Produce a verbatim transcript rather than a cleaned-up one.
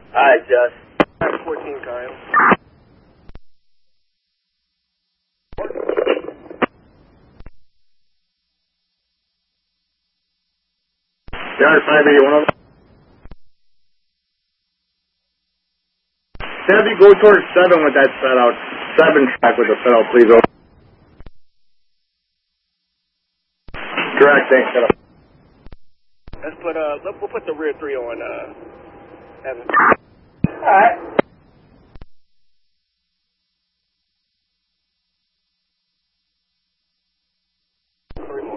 Alright, Just. fourteen, Kyle. Yard five eighty-one. Have you go towards seven with that set out. Seven track with the set out, please. Over. Correct, thanks. Set up. Let's put uh, we'll put the rear three on uh, Evan. All right.